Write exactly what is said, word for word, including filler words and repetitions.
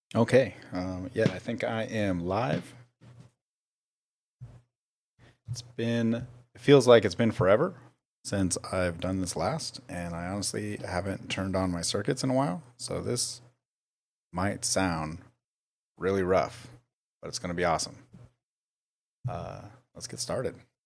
Okay. Um, yeah, I think I am live. It's been, it feels like it's been forever since I've done this last, and I honestly haven't turned on my circuits in a while. So this might sound really rough, but it's going to be awesome. Uh, let's get started.